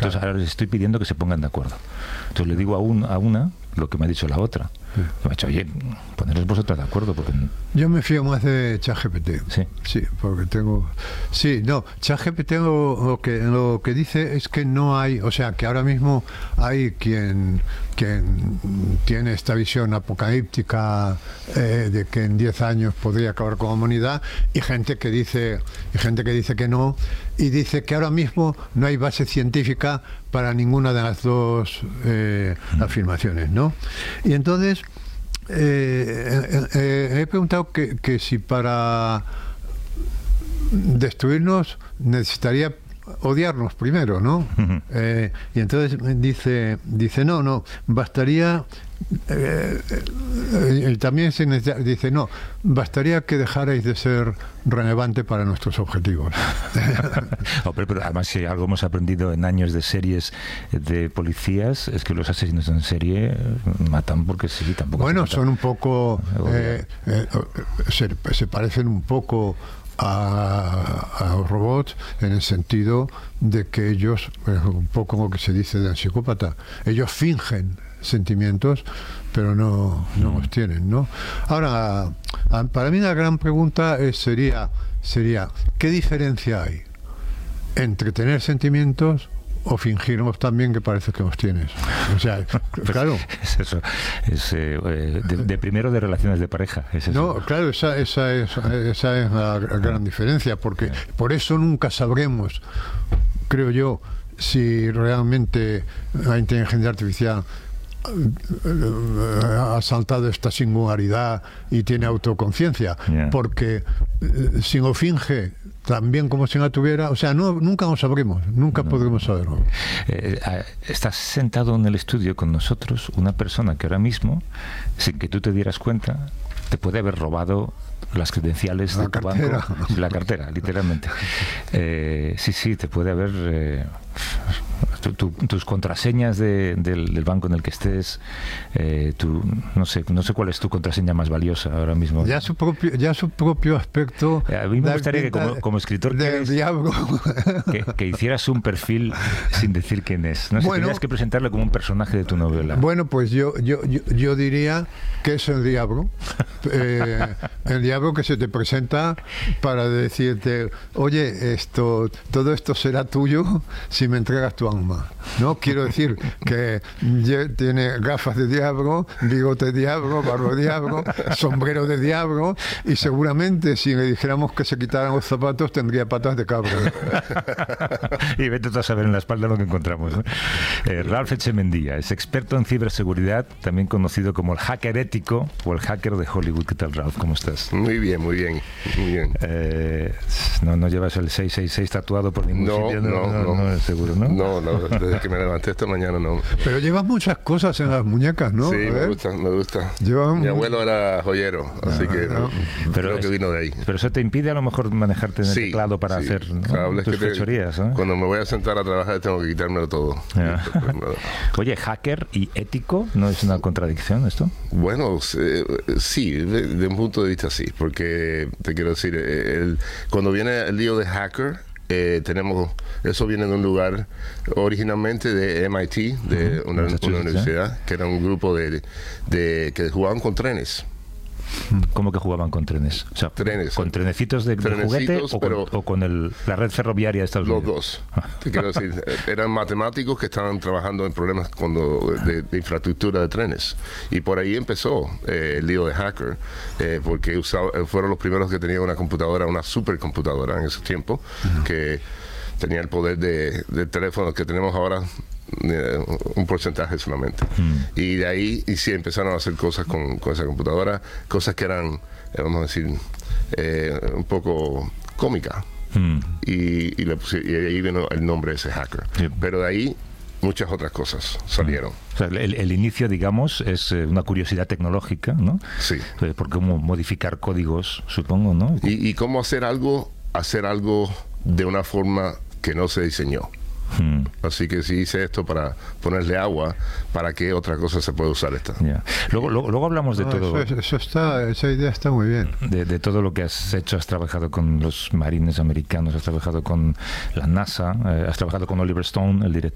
Entonces ahora les estoy pidiendo que se pongan de acuerdo. Entonces le digo a una lo que me ha dicho la otra. Me ha dicho, oye, poneros vosotras de acuerdo. Porque... Yo me fío más de ChatGPT. Sí, porque tengo... Sí, no, ChatGPT lo que dice es que no hay... O sea, que ahora mismo hay quien tiene esta visión apocalíptica de que en 10 años podría acabar con la humanidad, y gente que dice que no, y dice que ahora mismo no hay base científica para ninguna de las dos afirmaciones, ¿no? Y entonces he preguntado que si para destruirnos necesitaría odiarnos primero, ¿no? Uh-huh. Y entonces dice no, bastaría también se necesita, dice no, bastaría que dejarais de ser relevante para nuestros objetivos. Pero además, si algo hemos aprendido en años de series de policías, es que los asesinos en serie matan porque sí, tampoco. Bueno, son un poco se parecen un poco a los robots, en el sentido de que ellos, un poco como que se dice del psicópata, ellos fingen sentimientos, pero no los tienen, ¿no? Ahora, para mí la gran pregunta sería ¿qué diferencia hay entre tener sentimientos o fingirnos también que parece que los tienes? O sea, pues claro. Es eso. Es de primero de relaciones de pareja. Es eso. No, claro, esa es la gran diferencia, porque por eso nunca sabremos, creo yo, si realmente la inteligencia artificial ha saltado esta singularidad y tiene autoconciencia, porque si lo finge también como si no tuviera, o sea, nunca lo sabremos, nunca podremos saberlo. Estás sentado en el estudio con nosotros una persona que ahora mismo, sin que tú te dieras cuenta, te puede haber robado las credenciales de tu banco, la cartera, literalmente. Sí, te puede haber tus contraseñas del banco en el que estés. No sé cuál es tu contraseña más valiosa ahora mismo. Ya su propio aspecto. A mí me gustaría que como escritor que hicieras un perfil sin decir quién es. No sé, tendrías que presentarlo como un personaje de tu novela. Bueno, pues yo diría que es el diablo. El diablo que se te presenta para decirte, oye, todo esto será tuyo si me entregas tu alma. No quiero decir que tiene gafas de diablo, bigote de diablo, barba de diablo, sombrero de diablo, y seguramente si le dijéramos que se quitaran los zapatos tendría patas de cabra. Y vete tú a saber en la espalda lo que encontramos, ¿no? Ralph Echemendia es experto en ciberseguridad, también conocido como el hacker ético o el hacker de Hollywood. ¿Qué tal, Ralph? ¿Cómo estás? Muy bien. No llevas el 666 tatuado por ningún sitio. No, seguro, ¿no? No, desde que me levanté esta mañana no. Pero llevas muchas cosas en las muñecas, ¿no? Sí, me gusta. Mi abuelo era joyero, así que creo que vino de ahí. Pero eso te impide a lo mejor manejarte en el teclado para hacer tus fechorías, ¿no? Cuando me voy a sentar a trabajar tengo que quitármelo todo. Oye, hacker y ético, ¿no es una contradicción esto? Bueno, sí, de un punto de vista sí, porque te quiero decir, cuando viene el lío de hacker, eso viene de un lugar originalmente de MIT, de una universidad, que era un grupo que jugaban con trenes. ¿Cómo que jugaban con trenes? O sea, trenes. ¿Con trenecitos de juguete o con la red ferroviaria de Estados Unidos? Los dos. Te quiero decir, eran matemáticos que estaban trabajando en problemas de infraestructura de trenes. Y por ahí empezó el lío de hacker, porque fueron los primeros que tenían una computadora, una supercomputadora en ese tiempo, que tenía el poder de teléfonos que tenemos ahora, un porcentaje solamente. Y de ahí sí empezaron a hacer cosas con esa computadora, cosas que eran, vamos a decir, un poco cómicas. Y ahí vino el nombre de ese hacker. Pero de ahí muchas otras cosas salieron. O sea, el inicio, digamos, es una curiosidad tecnológica, ¿no? Sí. Por cómo modificar códigos, supongo, ¿no? Y cómo hacer algo de una forma que no se diseñó. Así que si hice esto para ponerle agua, ¿para qué otra cosa se puede usar esta? Luego hablamos de todo. Esa idea está muy bien. De todo lo que has hecho. Has trabajado con los marines americanos, has trabajado con la NASA, has trabajado con Oliver Stone, el director